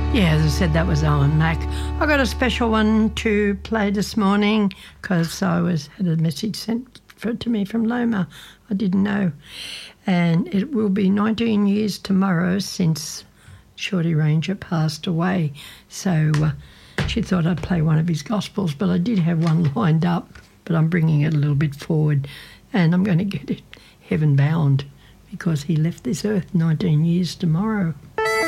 Yeah, as I said, that was Alan Mack. I got a special one to play this morning because I had a message sent to me from Loma. I didn't know. And it will be 19 years tomorrow since Shorty Ranger passed away. So she thought I'd play one of his gospels, but I did have one lined up, but I'm bringing it a little bit forward. And I'm going to get it Heaven Bound because he left this earth 19 years tomorrow.